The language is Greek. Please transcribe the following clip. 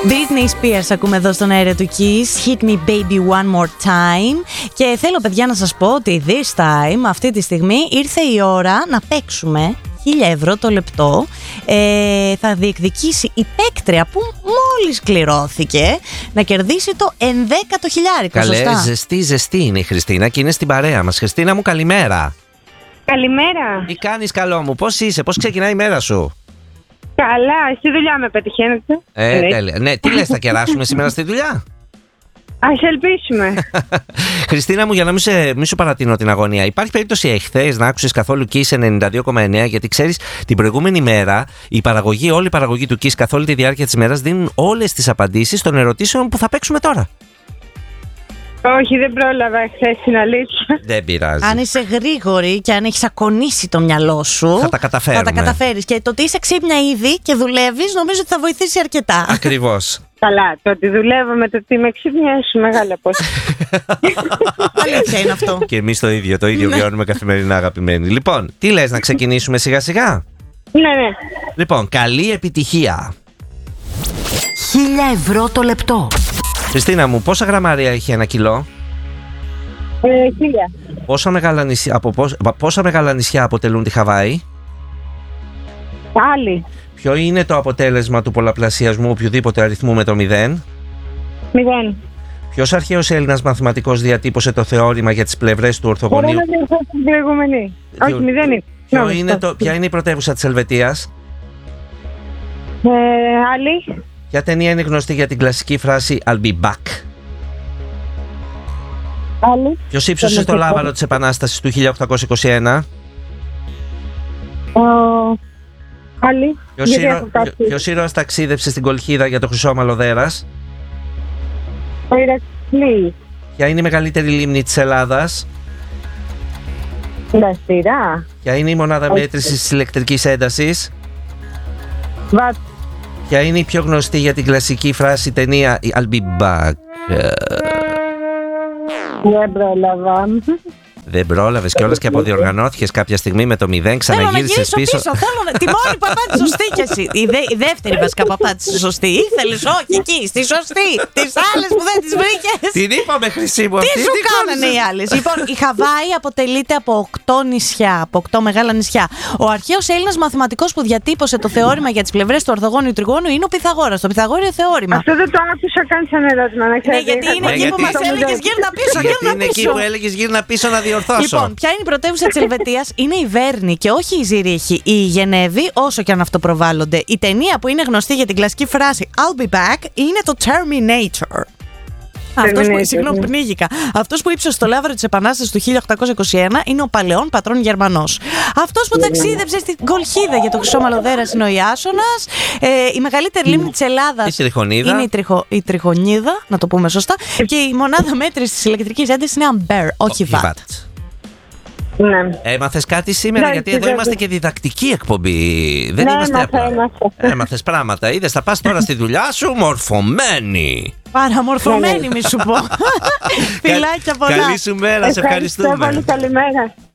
Britney Spears ακούμε εδώ στον αέρα του Kiss. Hit me baby one more time. Και θέλω, παιδιά, να σας πω ότι this time, αυτή τη στιγμή, ήρθε η ώρα να παίξουμε 1.000 ευρώ το λεπτό. Θα διεκδικήσει η παίκτρια που μόλις κληρώθηκε να κερδίσει το 11ο χιλιάρικο. Καλέ, σωστά? ζεστή είναι η Χριστίνα και είναι στην παρέα μας. Χριστίνα μου, καλημέρα. Καλημέρα. Τι κάνεις, καλό μου, πώς είσαι, πώς ξεκινάει η μέρα σου? Καλά, στη δουλειά με πετυχαίνετε. Τέλεια. Ναι, τι λες, θα κεράσουμε σήμερα στη δουλειά? Ας ελπίσουμε. Χριστίνα μου, για να μην σου παρατείνω την αγωνία, υπάρχει περίπτωση εχθές να άκουσες καθόλου Kiss 92,9? Γιατί ξέρεις, την προηγούμενη μέρα όλη η παραγωγή του Kiss καθ' όλη τη διάρκεια της μέρας δίνουν όλες τις απαντήσεις των ερωτήσεων που θα παίξουμε τώρα. Όχι, δεν πρόλαβα χθες, την αλήθεια. Δεν πειράζει. Αν είσαι γρήγορη και αν έχεις ακονίσει το μυαλό σου, θα τα καταφέρουμε. Θα τα καταφέρεις. Και το ότι είσαι ξύπνια ήδη και δουλεύεις, νομίζω ότι θα βοηθήσει αρκετά. Ακριβώς. Καλά, το ότι δουλεύω με το ότι είμαι ξύπνια, έχει μεγάλη απόσταση. Αλήθεια είναι αυτό. Και εμείς το ίδιο βιώνουμε καθημερινά, αγαπημένοι. Λοιπόν, τι λες, να ξεκινήσουμε σιγά σιγά? Ναι, ναι. Λοιπόν, καλή επιτυχία. 1.000 ευρώ το λεπτό. Χριστίνα μου, πόσα γραμμάρια έχει 1 κιλό? 1.000. Πόσα μεγάλα νησιά αποτελούν τη Χαβάη? Άλλη. Ποιο είναι το αποτέλεσμα του πολλαπλασιασμού οποιοδήποτε αριθμού με το 0? 0. Ποιος αρχαίος Έλληνας μαθηματικός διατύπωσε το θεώρημα για τις πλευρές του ορθογωνίου? Μπορώ να διορθώσω την προηγούμενη. Όχι, 0 είναι. Ποια είναι η πρωτεύουσα της Ελβετίας? Άλλη. Ποια ταινία είναι γνωστή για την κλασική φράση I'll be back? Άλλη. Ποιος ύψωσε το λάβαρο της Επανάστασης του 1821? Άλλη. Ποιος ήρωας ταξίδεψε στην Κολχίδα για το Χρυσόμαλο Δέρας? Ο Ηρακλής. Ποια είναι η μεγαλύτερη λίμνη της Ελλάδας? Λαστηρά. Ποια είναι η μονάδα μέτρησης της ηλεκτρικής έντασης? Βατ. Ποια είναι η πιο γνωστή για την κλασική φράση ταινία I'll be back? Δεν πρόλαβα. Δεν πρόλαβες κιόλας και αποδιοργανώθηκες κάποια στιγμή με το 0, ξαναγύρισες πίσω. Θέλω τη μόνη που απάντησε σωστή κι εσύ. Η δεύτερη βασικά που απάντησε σωστή. Ήθελες όχι εκεί, στη σωστή. Τις άλλες που δεν τις βρήκες. Την είπαμε, χρυσή μου. Τι σου κάνανε οι άλλες? Λοιπόν, η Χαβάη αποτελείται από 8 νησιά, από 8 μεγάλα νησιά. Ο αρχαίος Έλληνας μαθηματικός που διατύπωσε το θεώρημα για τις πλευρές του ορθογώνιου τριγώνου είναι ο Πυθαγόρας, το Πυθαγόριο θεώρημα. Αυτό δεν το άκουσα καν σαν ερώτημα, να ξέρετε. Ναι, γιατί είναι εκεί που μας έλεγες γύρνα πίσω, Γιατί είναι εκεί που έλεγες γύρνα πίσω να διορθώσω. Λοιπόν, ποια είναι η πρωτεύουσα της Ελβετίας? Είναι η Βέρνη και όχι η Ζηρίχη. Η Γενέβη, όσο και αν αυτοπροβάλλονται. Η ταινία που είναι γνωστή για την κλασική φράση I'll be back είναι το Terminator. Αυτός που ύψωσε το λάβαρο της Επανάστασης του 1821 είναι ο παλαιόν πατρόν Γερμανός. Αυτός που ταξίδεψε στην Κολχίδα για το Χρυσόμαλο Δέρας είναι ο Ιάσονας. Η μεγαλύτερη λίμνη της Ελλάδας είναι η Τριχονίδα, να το πούμε σωστά. Και η μονάδα μέτρησης της ηλεκτρικής έντασης είναι Ampere, όχι Watt. Ναι. Έμαθες κάτι σήμερα? Ναι, γιατί εδώ είμαστε και διδακτική εκπομπή. Δεν ναι, είμαστε απλά. Έμαθες πράγματα. Είδες, θα πας τώρα στη δουλειά σου μορφωμένη. Παραμορφωμένη, μη σου πω. Φιλάκια πολλά. Καλή σου μέρα, σε ευχαριστούμε. Ευχαριστώ πολύ, καλημέρα.